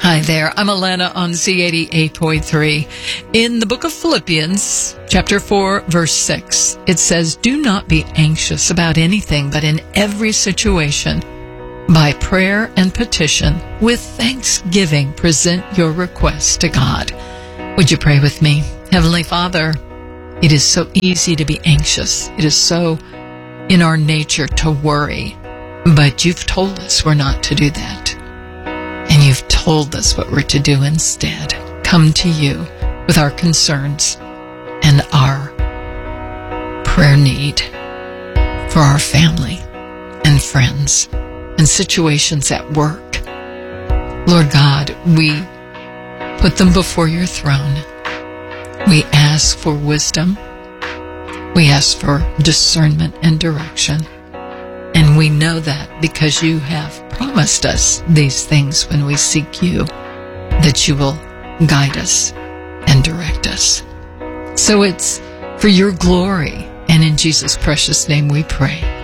Hi there, I'm Alana on Z88.3. In the book of Philippians, chapter 4, verse 6, it says, "Do not be anxious about anything, but in every situation, by prayer and petition, with thanksgiving, present your requests to God." Would you pray with me? Heavenly Father, it is so easy to be anxious. It is so in our nature to worry, but you've told us we're not to do that. And you've told us what we're to do instead. Come to you with our concerns and our prayer need for our family and friends and situations at work. Lord God, we put them before your throne. We ask for wisdom. We ask for discernment and direction. And we know that because you have promised us these things when we seek you, that you will guide us and direct us. So it's for your glory, and in Jesus' precious name we pray.